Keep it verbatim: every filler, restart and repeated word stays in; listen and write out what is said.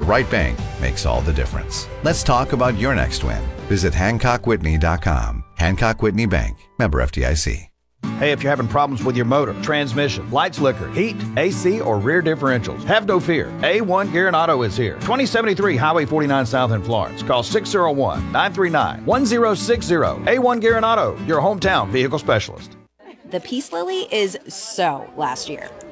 right bank makes all the difference. Let's talk about your next win. Visit Hancock Whitney dot com. Hancock Whitney Bank, member F D I C. Hey, if you're having problems with your motor, transmission, light slicker, heat, A C, or rear differentials, have no fear. A one Gear and Auto is here. twenty seventy-three Highway forty-nine South in Florence. Call six oh one, nine three nine, one oh six oh. A one Gear and Auto, your hometown vehicle specialist. The Peace Lily is so last year.